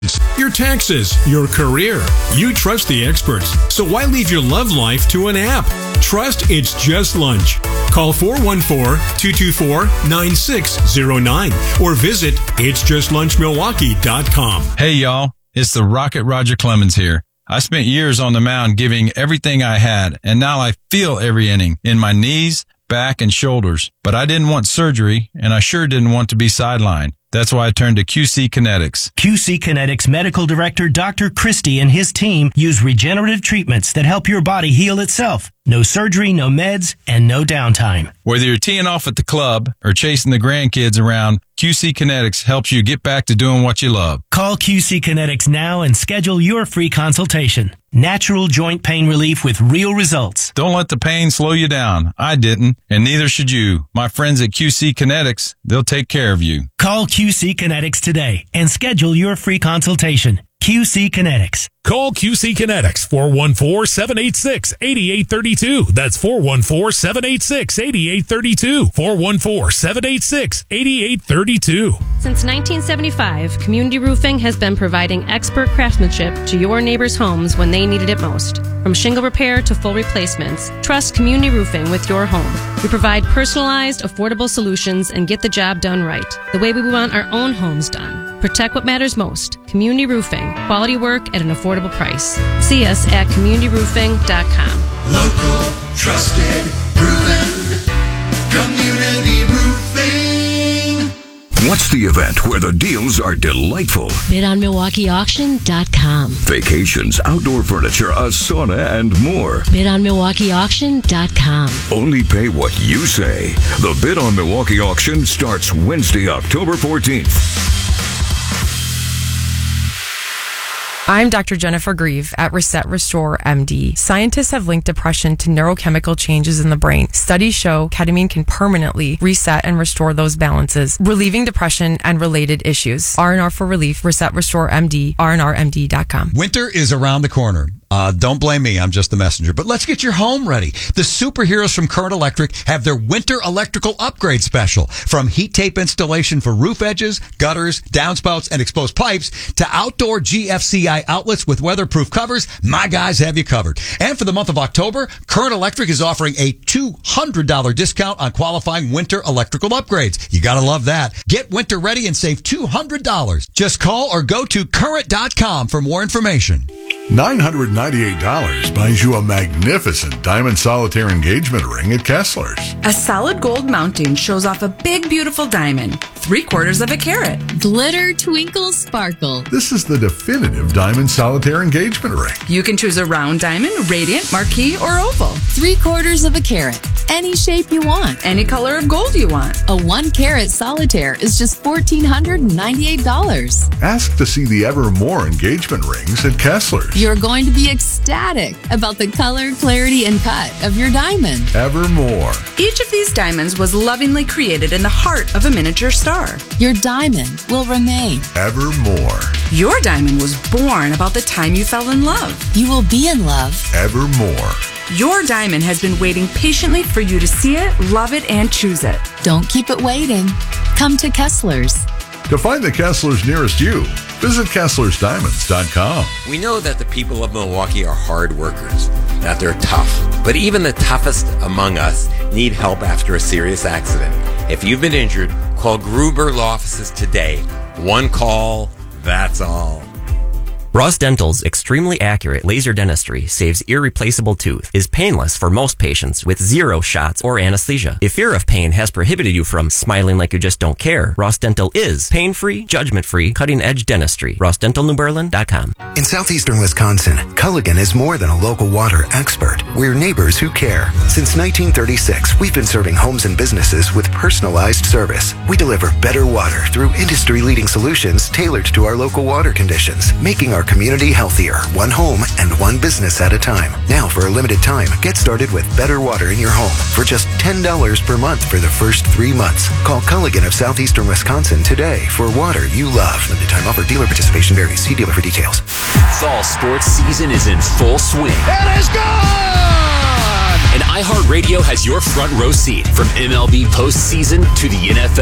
your taxes, your career. You trust the experts, so why leave your love life to an app? Trust It's Just Lunch. Call 414-224-9609 or visit itsjustlunchmilwaukee.com. Hey, y'all. It's the Rocket Roger Clemens here. I spent years on the mound giving everything I had, and now I feel every inning in my knees, back, and shoulders. But I didn't want surgery, and I sure didn't want to be sidelined. That's why I turned to QC Kinetics. QC Kinetics Medical Director Dr. Christie and his team use regenerative treatments that help your body heal itself. No surgery, no meds, and no downtime. Whether you're teeing off at the club or chasing the grandkids around, QC Kinetics helps you get back to doing what you love. Call QC Kinetics now and schedule your free consultation. Natural joint pain relief with real results. Don't let the pain slow you down. I didn't, and neither should you. My friends at QC Kinetics, they'll take care of you. Call QC Kinetics today and schedule your free consultation. QC Kinetics. Call QC Kinetics, 414-786-8832. That's 414-786-8832. 414-786-8832. Since 1975, Community Roofing has been providing expert craftsmanship to your neighbors' homes when they needed it most. From shingle repair to full replacements, trust Community Roofing with your home. We provide personalized, affordable solutions and get the job done right, the way we want our own homes done. Protect what matters most. Community Roofing. Quality work at an affordable price. See us at communityroofing.com. Local, trusted, proven. Community Roofing. What's the event where the deals are delightful? BidOnMilwaukeeAuction.com. Vacations, outdoor furniture, a sauna, and more. BidOnMilwaukeeAuction.com. Only pay what you say. The Bid on Milwaukee auction starts Wednesday, October 14th. I'm Dr. Jennifer Grieve at Reset Restore MD. Scientists have linked depression to neurochemical changes in the brain. Studies show ketamine can permanently reset and restore those balances, relieving depression and related issues. R&R for Relief, Reset Restore MD, rnrmd.com. Winter is around the corner. Don't blame me. I'm just the messenger. But let's get your home ready. The superheroes from Current Electric have their winter electrical upgrade special. From heat tape installation for roof edges, gutters, downspouts, and exposed pipes to outdoor GFCI outlets with weatherproof covers, my guys have you covered. And for the month of October, Current Electric is offering a $200 discount on qualifying winter electrical upgrades. You gotta love that. Get winter ready and save $200. Just call or go to current.com for more information. $998 buys you a magnificent diamond solitaire engagement ring at Kessler's. A solid gold mounting shows off a big, beautiful diamond, 3/4 of a carat. Glitter, twinkle, sparkle. This is the definitive diamond solitaire engagement ring. You can choose a round diamond, radiant, marquise, or oval. 3/4 of a carat. Any shape you want. Any color of gold you want. A 1-carat solitaire is just $1,498. Ask to see the Evermore engagement rings at Kessler's. You're going to be ecstatic about the color, clarity, and cut of your diamond. Evermore. Each of these diamonds was lovingly created in the heart of a miniature star. Your diamond will remain. Evermore. Your diamond was born about the time you fell in love. You will be in love. Evermore. Your diamond has been waiting patiently for you to see it, love it, and choose it. Don't keep it waiting. Come to Kessler's. To find the Kessler's nearest you, visit KesslersDiamonds.com. We know that the people of Milwaukee are hard workers, that they're tough. But even the toughest among us need help after a serious accident. If you've been injured, call Gruber Law Offices today. One call, that's all. Ross Dental's extremely accurate laser dentistry saves irreplaceable tooth, is painless for most patients with 0 shots or anesthesia. If fear of pain has prohibited you from smiling like you just don't care, Ross Dental is pain-free, judgment-free, cutting-edge dentistry. RossDentalNewBerlin.com. In southeastern Wisconsin, Culligan is more than a local water expert. We're neighbors who care. Since 1936, we've been serving homes and businesses with personalized service. We deliver better water through industry-leading solutions tailored to our local water conditions, making our community healthier, one home and one business at a time. Now, for a limited time, get started with better water in your home for just $10 per month for the first 3 months. Call Culligan of southeastern Wisconsin today for water you love. Limited time offer. Dealer participation varies. See dealer for details. Fall sports season is in full swing. It is gone! And iHeartRadio has your front row seat from MLB postseason to the NFL.